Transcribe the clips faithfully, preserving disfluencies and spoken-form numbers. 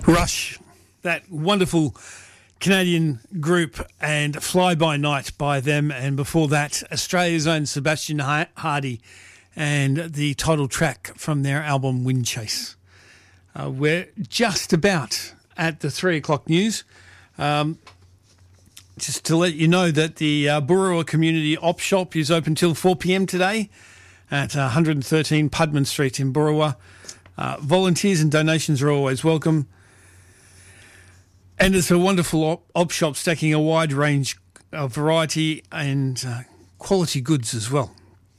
Rush, that wonderful Canadian group, and Fly By Night by them, and before that Australia's own Sebastian Hardy and the title track from their album Wind Chase. Uh, we're just about at the three o'clock news. Um, just to let you know that the uh, Burrawa Community Op Shop is open till four p.m. today at uh, one thirteen Pudman Street in Burrawa. Uh, volunteers and donations are always welcome. And it's a wonderful op, op shop stacking a wide range of variety and uh, quality goods as well.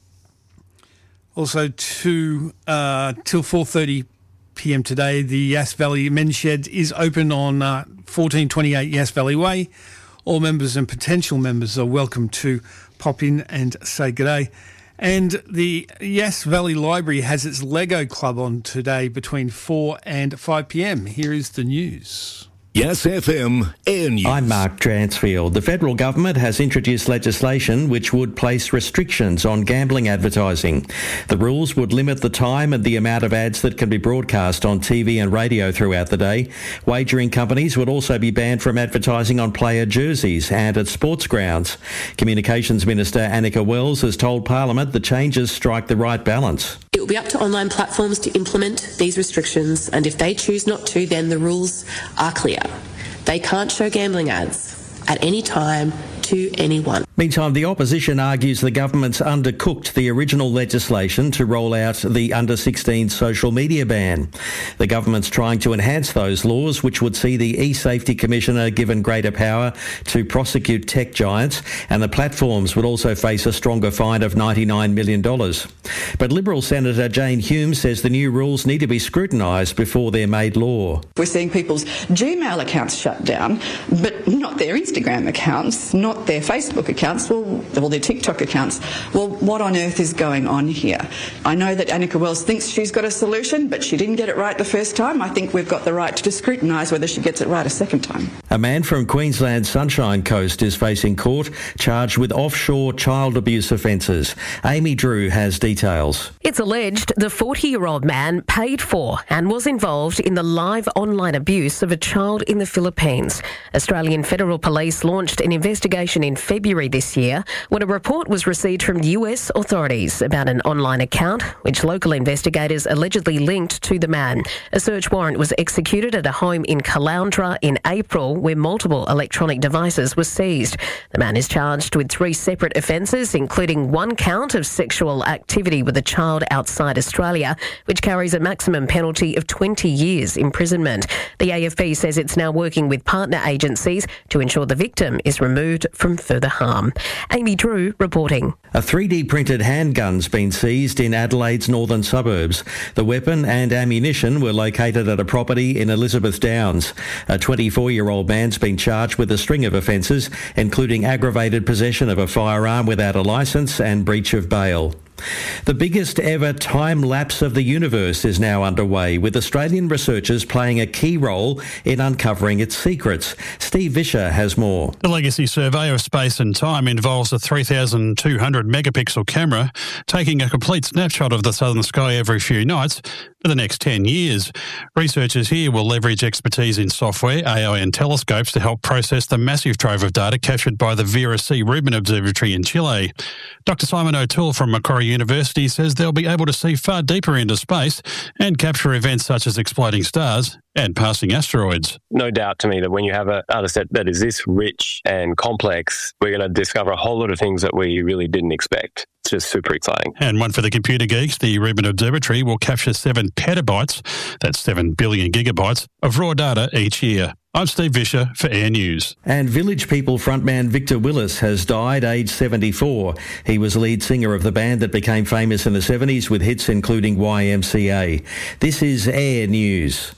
Also, to uh, till four thirty p.m. today, the Yass Valley Men's Shed is open on uh, fourteen twenty-eight Yass Valley Way. All members and potential members are welcome to pop in and say good day. And the Yass Valley Library has its Lego Club on today between four and five p.m. Here is the news. Yes F M Air News. I'm Mark Transfield. The federal government has introduced legislation which would place restrictions on gambling advertising. The rules would limit the time and the amount of ads that can be broadcast on T V and radio throughout the day. Wagering companies would also be banned from advertising on player jerseys and at sports grounds. Communications Minister Annika Wells has told Parliament the changes strike the right balance. It will be up to online platforms to implement these restrictions, and if they choose not to, then the rules are clear. They can't show gambling ads at any time to anyone. Meantime, the opposition argues the government's undercooked the original legislation to roll out the under sixteen social media ban. The government's trying to enhance those laws, which would see the e-Safety Commissioner given greater power to prosecute tech giants, and the platforms would also face a stronger fine of ninety-nine million dollars. But Liberal Senator Jane Hume says the new rules need to be scrutinised before they're made law. We're seeing people's Gmail accounts shut down, but not their Instagram accounts, not their Facebook accounts, well, well, their TikTok accounts. Well, what on earth is going on here? I know that Annika Wells thinks she's got a solution, but she didn't get it right the first time. I think we've got the right to scrutinise whether she gets it right a second time. A man from Queensland's Sunshine Coast is facing court, charged with offshore child abuse offences. Amy Drew has details. It's alleged the forty-year-old man paid for and was involved in the live online abuse of a child in the Philippines. Australian Federal Police launched an investigation in February this year when a report was received from U S authorities about an online account which local investigators allegedly linked to the man. A search warrant was executed at a home in Caloundra in April where multiple electronic devices were seized. The man is charged with three separate offences, including one count of sexual activity with a child outside Australia, which carries a maximum penalty of twenty years imprisonment. The A F P says it's now working with partner agencies to ensure the victim is removed from further harm. Amy Drew reporting. A three D printed handgun's been seized in Adelaide's northern suburbs. The weapon and ammunition were located at a property in Elizabeth Downs. A twenty-four-year-old man's been charged with a string of offences, including aggravated possession of a firearm without a licence and breach of bail. The biggest ever time lapse of the universe is now underway, with Australian researchers playing a key role in uncovering its secrets. Steve Vischer has more. The Legacy Survey of Space and Time involves a three thousand two hundred megapixel camera taking a complete snapshot of the southern sky every few nights for the next ten years. Researchers here will leverage expertise in software, A I and telescopes to help process the massive trove of data captured by the Vera C. Rubin Observatory in Chile. Doctor Simon O'Toole from Macquarie University says they'll be able to see far deeper into space and capture events such as exploding stars and passing asteroids. No doubt to me that when you have a data set that is this rich and complex, we're going to discover a whole lot of things that we really didn't expect. It's just super exciting. And one for the computer geeks, the Rubin Observatory will capture seven petabytes, that's seven billion gigabytes, of raw data each year. I'm Steve Vischer for Air News. And Village People frontman Victor Willis has died aged seventy-four. He was lead singer of the band that became famous in the seventies with hits including Y M C A. This is Air News.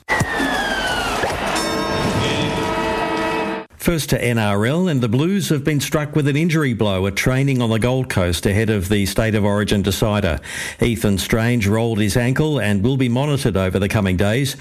First to N R L, and the Blues have been struck with an injury blow at training on the Gold Coast ahead of the State of Origin decider. Ethan Strange rolled his ankle and will be monitored over the coming days.